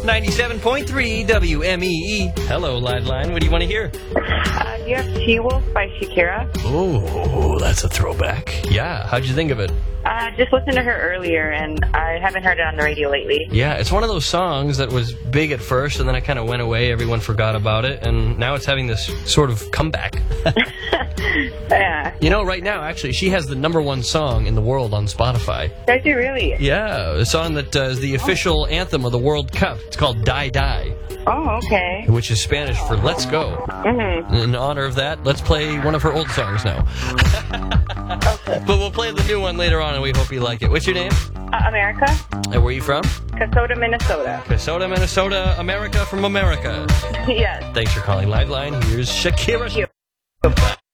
97.3 WMEE. Hello, Liveline. What do you want to hear? Do you have She-Wolf by Shakira? Oh, that's a throwback. Yeah, how'd you think of it? Just listened to her earlier, and I haven't heard it on the radio lately. Yeah, it's one of those songs that was big at first, and then it kind of went away. Everyone forgot about it, and now it's having this sort of comeback. Yeah. You know, right now, actually, she has the #1 song in the world on Spotify. Does she really? Yeah, a song that is the official anthem of the World Cup. It's called Die Die, Oh, okay. which is Spanish for Let's Go. Mm-hmm. In honor of that, let's play one of her old songs now. Okay. But we'll play the new one later on, and we hope you like it. What's your name? America? And where are you from? Kasota, Minnesota. Kasota, Minnesota, America from America. Yes. Thanks for calling Liveline. Here's Shakira.